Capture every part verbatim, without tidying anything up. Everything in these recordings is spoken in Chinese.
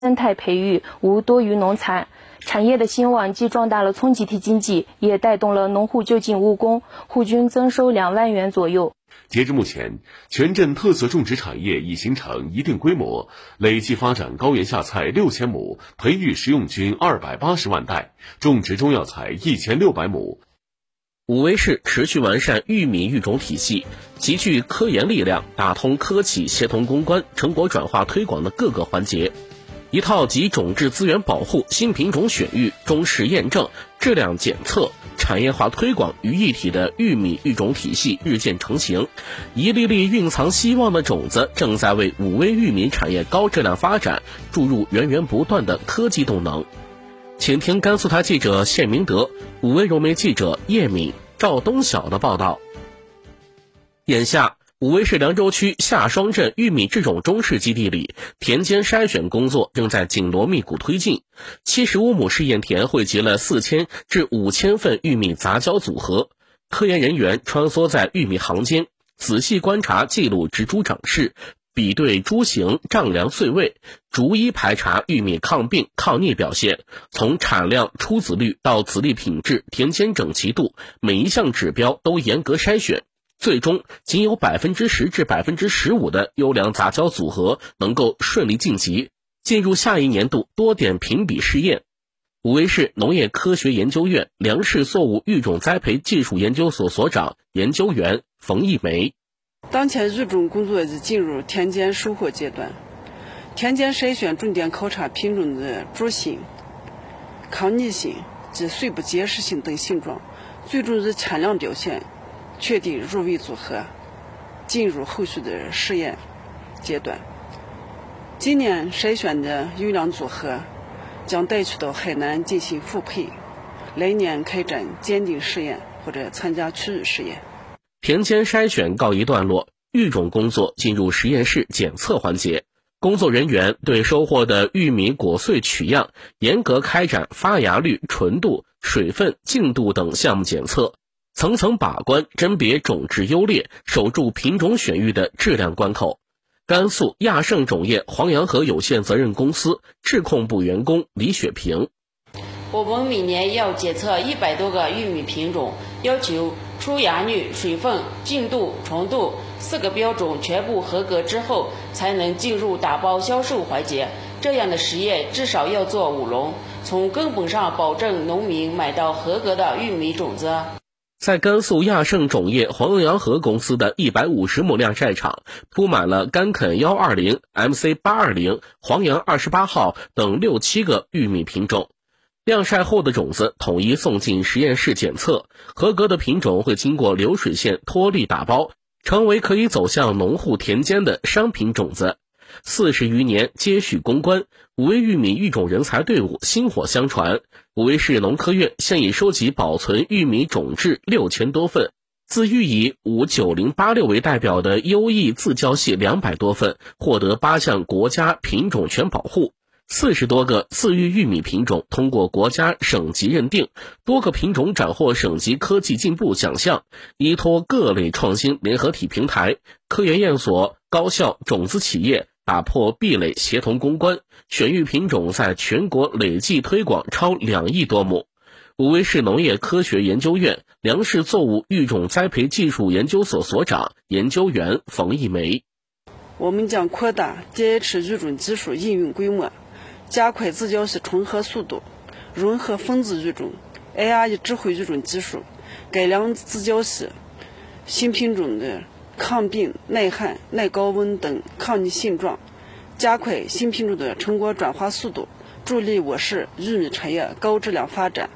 生态培育无多余农残。产业的兴旺既壮大了村集体经济，也带动了农户就近务工，户均增收两万元左右。 截至目前，全镇特色种植产业已形成一定规模，累计发展高原夏菜六千亩，培育食用菌二百八十万袋，种植中药材一千六百亩。 武威市持续完善玉米育种体系，集聚科研力量，打通科企协同攻关、成果转化推广的各个环节。一套集种质资源保护、新品种选育、中试验证、质量检测、产业化推广于一体的玉米育种体系日渐成型，一粒粒蕴藏希望的种子正在为武威玉米产业高质量发展注入源源不断的科技动能。请听甘肃台记者谢明德、武威融媒记者叶敏、赵东晓的报道。眼下，武威市凉州区下双镇玉米制种中试基地里，田间筛选工作正在紧锣密鼓推进。七十五亩试验田汇集了四千至五千份玉米杂交组合，科研人员穿梭在玉米行间，仔细观察记录植株长势，比对株型，丈量穗位，逐一排查玉米抗病抗逆表现，从产量、出籽率到籽粒品质、田间整齐度，每一项指标都严格筛选。最终，仅有百分之十至百分之十五的优良杂交组合能够顺利晋级，进入下一年度多点评比试验。武威市农业科学研究院粮食作物育种栽培技术研究所所长、研究员冯一梅。 当前育种工作已进入田间收获阶段，田间筛选重点考察品种的株型、抗逆性及穗部结实性等性状，最终以产量表现确定入围组合，进入后续的试验阶段。今年筛选的优良组合将带去到海南进行复配，来年开展鉴定试验或者参加区域试验。 田间筛选告一段落，育种工作进入实验室检测环节。工作人员对收获的玉米果穗取样，严格开展发芽率、纯度、水分、净度等项目检测，层层把关，甄别种质优劣，守住品种选育的质量关口。甘肃亚盛种业黄洋河有限责任公司质控部员工李雪平： 我们每年要检测一百多个玉米品种，要求出芽率、水分、净度、纯度四个标准全部合格之后，才能进入打包销售环节。这样的实验至少要做五轮，从根本上保证农民买到合格的玉米种子。 在甘肃亚盛种业黄洋河公司的一百五十亩晾晒场，铺满了甘肯一二零、M C 八二零、黄洋二十八号等六七个玉米品种。晾晒后的种子统一送进实验室检测，合格的品种会经过流水线脱粒打包，成为可以走向农户田间的商品种子。四十余年接续攻关，武威玉米育种人才队伍薪火相传。武威市农科院现已收集保存玉米种质六千多份，自育以五九零八六为代表的优异自交系两百多份，获得八项国家品种权保护。四十多个自育玉米品种通过国家省级认定，多个品种斩获省级科技进步奖项。依托各类创新联合体平台，科研院所、高校、种子企业打破壁垒，协同攻关，选育品种在全国累计推广超两亿多亩。武威市农业科学研究院粮食作物育种栽培技术研究所所长、研究员冯一梅： 我们将扩大 D H 育种技术应用规模，加快自交系重合速度，融合分子育种、A I 智慧育种技术，改良自交系新品种的抗病、耐旱、耐高温等抗逆性状，加快新品种的成果转化速度，助力我市玉米产业高质量发展。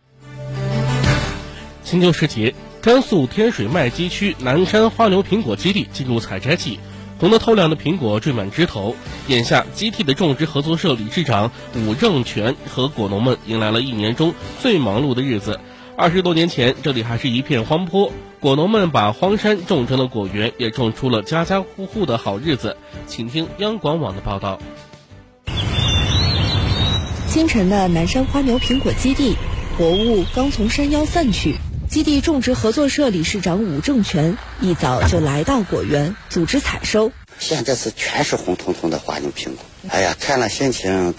青秋时节，甘肃天水麦基区南山花牛苹果基地进入采摘季，红得透亮的苹果缀满枝头。眼下，基地的种植合作社理事长武正全和果农们迎来了一年中最忙碌的日子。二十多年前，这里还是一片荒坡，果农们把荒山种成了果园，也种出了家家户户的好日子。请听央广网的报道。 清晨的南山花牛苹果基地，薄雾刚从山腰散去。基地种植合作社理事长武正全一早就来到果园组织采收。 现在是全是红彤彤的花牛苹果， 哎呀，看了心情